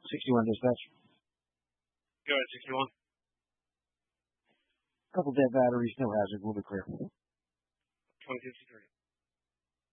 61 dispatch. Go ahead, 61. Couple dead batteries, no hazard, we'll be clear. 2053.